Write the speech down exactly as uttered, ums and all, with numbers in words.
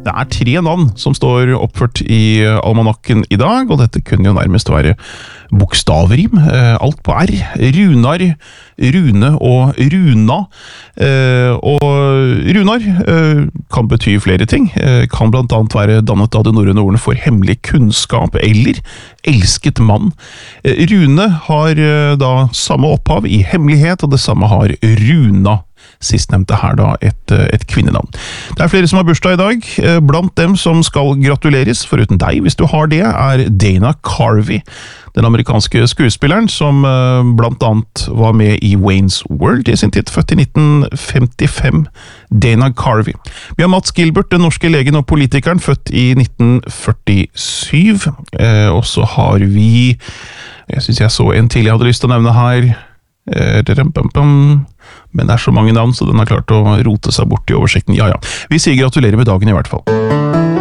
Det er tre navn som står oppført i almanakken i dag, og dette kunne jo nærmest være bokstavrim, alt på R. Runar, Rune og Runa. Og Runar kan bety flere ting, kan blant annet være dannet av det norrøne ordene for hemmelig kunnskap eller elsket mann. Rune har da samme opphav i hemmelighet, og det samme har Runa. Sistnevnte her da et, et kvinnenavn. Det er flere som har bursdag i dag. Blant dem som skal gratuleres, foruten deg, hvis du har det, er Dana Carvey, den amerikanske skuespilleren som blant annet var med i Wayne's World i sin tid, født i nitten femtifem. Dana Carvey. Vi har Mats Gilbert, den norske legen og politikeren, født i nitten førtisyv. Eh, og så har vi, jeg synes jeg så en til jeg hadde lyst til å nevne her, men det er så mange navn, så den har klart å rote seg bort i oversikten. Ja, ja. Vi sier gratulerer med dagen i hvert fall.